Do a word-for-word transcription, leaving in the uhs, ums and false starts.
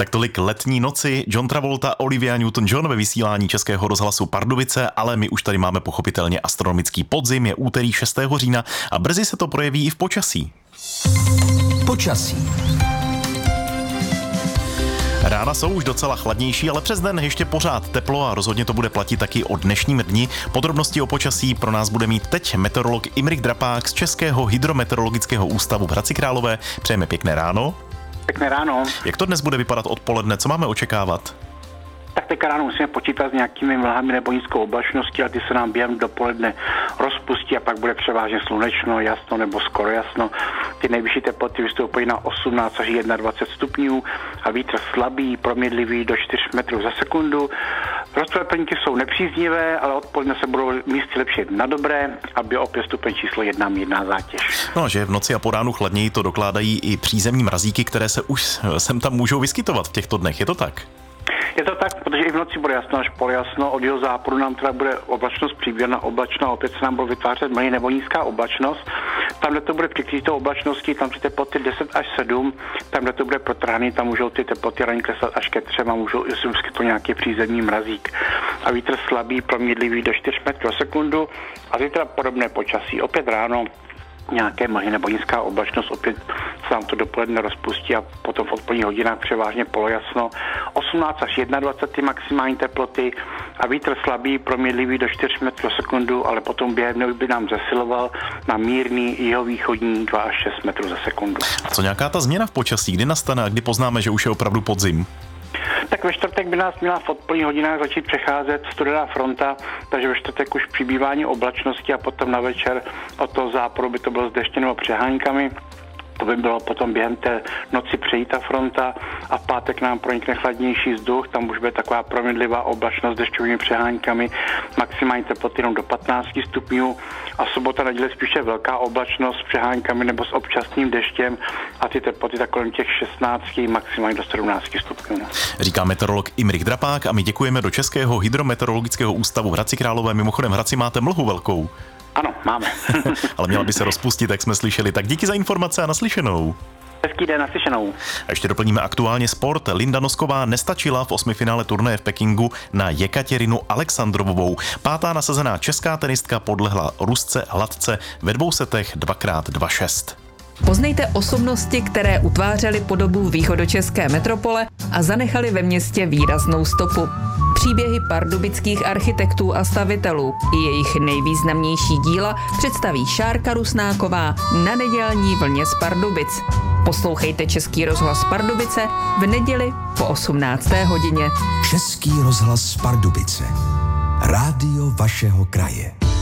Tak tolik Letní noci, John Travolta, Olivia Newton-John ve vysílání Českého rozhlasu Pardubice, ale my už tady máme pochopitelně astronomický podzim, je úterý šestého října a brzy se to projeví i v počasí. Počasí. Rána jsou už docela chladnější, ale přes den ještě pořád teplo a rozhodně to bude platit taky o dnešním dni. Podrobnosti o počasí pro nás bude mít teď meteorolog Imrich Drapák z Českého hydrometeorologického ústavu v Hradci Králové. Přejeme pěkné ráno. Pěkné ráno. Jak to dnes bude vypadat odpoledne? Co máme očekávat? Tak teď ráno musíme počítat s nějakými mlhami nebo nízkou oblačností a ty se nám během dopoledne rozpustí a pak bude převážně slunečno, jasno nebo skoro jasno. Ty nejvyšší teploty vystoupají na osmnáct až dvacet jedna stupňů a vítr slabý, proměnlivý do čtyři metrů za sekundu. Roztopení jsou nepříznivé, ale odpoledne se budou místy lepšit na dobré, aby opět stupeň číslo jedna mírná zátěž. No a že v noci a po ránu chladněji, to dokládají i přízemní mrazíky, které se už sem tam můžou vyskytovat v těchto dnech. Je to tak? Je to tak, protože i v noci bude jasno až poljasno, od jeho západu nám teda bude oblačnost přívěrná oblačná, opět se nám bude vytvářet mlhy nebo nízká oblačnost. Tamhle to bude přikrytou oblačností, tam ty teploty deset až sedm, tamhle to bude protrhaný, tam můžou ty teploty raní klesat až ke třem a můžou i to nějaký přízemní mrazík. A vítr slabý, proměnlivý do čtyři metrů za sekundu a zítra podobné počasí. Opět ráno nějaké mlhy nebo nízká oblačnost, opět se nám to dopoledne rozpustí a potom v odpoledních hodinách převážně polojasno. osmnáct až dvacet jedna maximální teploty a vítr slabý, proměnlivý do čtyři metrů za sekundu, ale potom během dne by nám zesiloval na mírný jihovýchodní dva až šest metrů za sekundu. A co nějaká ta změna v počasí, kdy nastane a kdy poznáme, že už je opravdu podzim? Tak ve čtvrtek by nás měla v odpoledních hodinách začít přecházet studená fronta, takže ve čtvrtek už přibývání oblačnosti a potom na večer od toho západu by to bylo s deštěm nebo přeháňkami. To by bylo potom během té noci přejít ta fronta a v pátek nám pronikne chladnější vzduch, tam už bude taková proměnlivá oblačnost s dešťovými přeháňkami, maximální teploty jenom do patnáct stupňů a sobota, neděle spíše velká oblačnost s přeháňkami nebo s občasným deštěm a ty teploty tak kolem těch šestnáct, maximálně do sedmnáct stupňů. Říká meteorolog Imrich Drapák a my děkujeme do Českého hydrometeorologického ústavu v Hradci Králové. Mimochodem v Hradci máte mlhu velkou. Ano, máme. Ale měla by se rozpustit, jak jsme slyšeli. Tak díky za informace a naslyšenou. Hezký den, naslyšenou. A ještě doplníme aktuálně sport. Linda Nosková nestačila v osmifinále turnaje v Pekingu na Jekatěrinu Alexandrovovou. Pátá nasazená česká tenistka podlehla Rusce hladce ve dvou setech dvakrát dva šest. Poznejte osobnosti, které utvářely podobu východočeské metropole a zanechali ve městě výraznou stopu. Příběhy pardubických architektů a stavitelů i jejich nejvýznamnější díla představí Šárka Rusnáková na nedělní vlně z Pardubic. Poslouchejte Český rozhlas Pardubice v neděli po osmnácté hodině. Český rozhlas Pardubice. Rádio vašeho kraje.